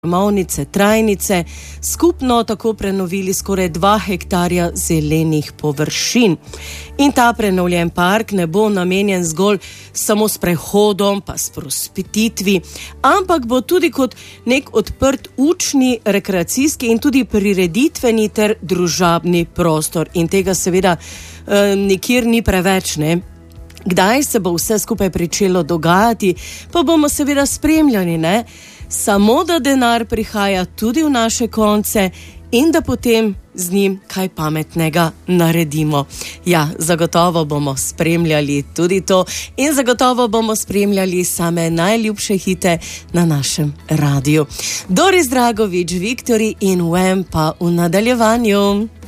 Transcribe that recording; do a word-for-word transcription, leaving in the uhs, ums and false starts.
Mavnice, trajnice, skupno tako prenovili skoraj dva hektarja zelenih površin. In ta prenovljen park ne bo namenjen zgolj samo sprehodom pa sprostitvi, ampak bo tudi kot nek odprt učni, rekreacijski in tudi prireditveni ter družabni prostor. In tega seveda eh, nikjer ni preveč, ne? Kdaj se bo vse skupaj pričelo dogajati, pa bomo seveda spremljali, ne? Samo da denar prihaja tudi v naše konce in da potem z njim kaj pametnega naredimo. Ja, zagotovo bomo spremljali tudi to in zagotovo bomo spremljali same najljubše hite na našem radiju. Doris Dragovič, Viktori in Wham pa v nadaljevanju.